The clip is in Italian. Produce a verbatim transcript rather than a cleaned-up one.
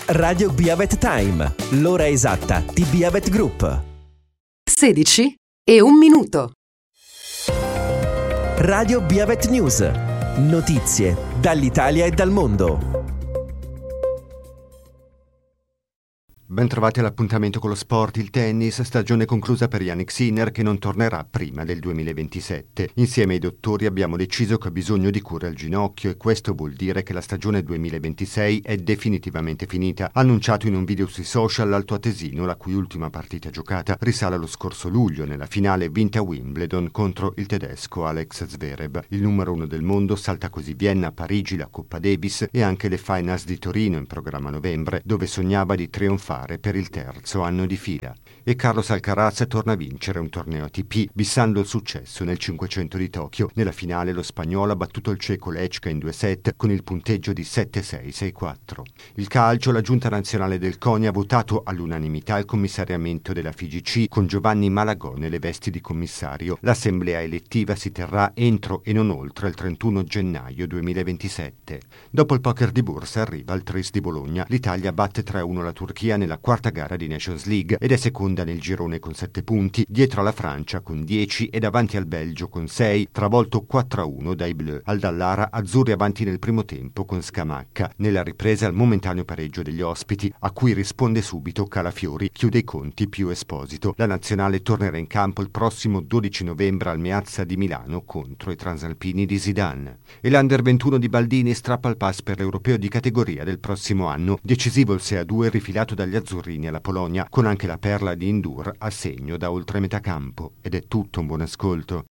Radio Biavet Time, l'ora esatta di Biavet Group. sedici e un minuto. Radio Biavet News, notizie dall'Italia e dal mondo. Bentrovati all'appuntamento con lo sport, il tennis, stagione conclusa per Jannik Sinner che non tornerà prima del duemilaventisette. Insieme ai dottori abbiamo deciso che ha bisogno di cura al ginocchio e questo vuol dire che la stagione duemilaventisei è definitivamente finita. Annunciato in un video sui social, l'altoatesino, la cui ultima partita giocata risale allo scorso luglio nella finale vinta a Wimbledon contro il tedesco Alex Zverev. Il numero uno del mondo salta così Vienna, Parigi, la Coppa Davis e anche le Finals di Torino in programma a novembre, dove sognava di trionfare per il terzo anno di fila. E Carlos Alcaraz torna a vincere un torneo A T P, bissando il successo nel cinquecento di Tokyo. Nella finale lo spagnolo ha battuto il ceco Lechka in due set con il punteggio di sette sei sei quattro. Il calcio, la giunta nazionale del CONI ha votato all'unanimità il commissariamento della F I G C con Giovanni Malagò nelle vesti di commissario. L'assemblea elettiva si terrà entro e non oltre il trentuno gennaio duemilaventisette. Dopo il poker di borsa arriva il Tris di Bologna. L'Italia batte tre a uno la Turchia nella quarta gara di Nations League ed è seconda nel girone con sette punti, dietro alla Francia con dieci e davanti al Belgio con sei, travolto quattro a uno dai Bleu. Al Dallara azzurri avanti nel primo tempo con Scamacca. Nella ripresa il momentaneo pareggio degli ospiti, a cui risponde subito Calafiori, chiude i conti più Esposito. La nazionale tornerà in campo il prossimo dodici novembre al Meazza di Milano contro i transalpini di Zidane. E l'Under ventuno di Baldini strappa il pass per l'Europeo di categoria del prossimo anno. Decisivo il sei a due rifilato dagli azzurrini alla Polonia, con anche la perla di Indur a segno da oltre metà campo. Ed è tutto, un buon ascolto.